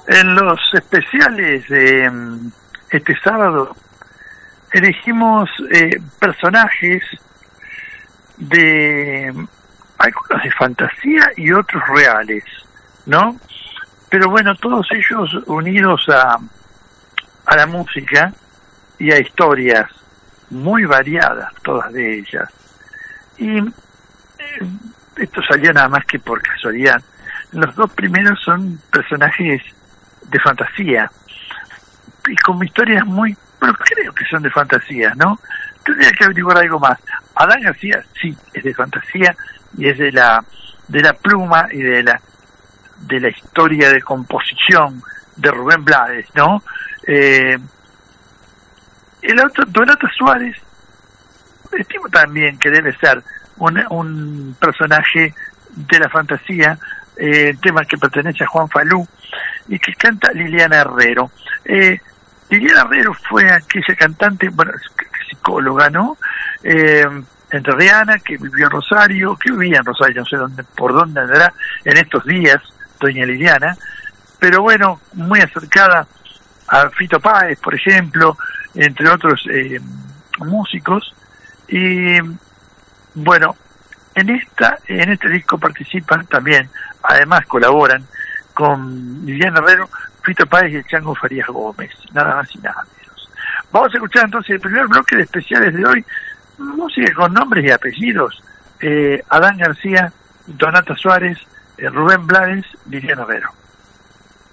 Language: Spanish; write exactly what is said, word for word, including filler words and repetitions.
En los especiales de este sábado elegimos eh, personajes de algunos de fantasía y otros reales, ¿no? Pero bueno, todos ellos unidos a, a la música y a historias muy variadas, todas de ellas. Y eh, esto salió nada más que por casualidad. Los dos primeros son personajes de fantasía y con historias muy, bueno, creo que son de fantasía, ¿no? Tendría que averiguar algo más. Adán García sí es de fantasía y es de la de la pluma y de la de la historia de composición de Rubén Blades, ¿no? Eh, el otro, Donato Suárez, estimo también que debe ser un, un personaje de la fantasía, eh, tema que pertenece a Juan Falú y que canta Liliana Herrero. Eh, Liliana Herrero fue aquella cantante, bueno, psicóloga, ¿no? Eh, entrerriana, que vivió en Rosario, que vivía en Rosario, no sé dónde, por dónde andará en estos días, doña Liliana, pero bueno, muy acercada a Fito Páez, por ejemplo, entre otros eh, músicos, y bueno, en esta, en este disco participan también, además colaboran con Liliana Herrero, Fito Páez y el Chango Farías Gómez, nada más y nada menos. Vamos a escuchar entonces el primer bloque de especiales de hoy, música con nombres y apellidos, eh, Adán García, Donato Suárez, eh, Rubén Blades, Liliana Herrero.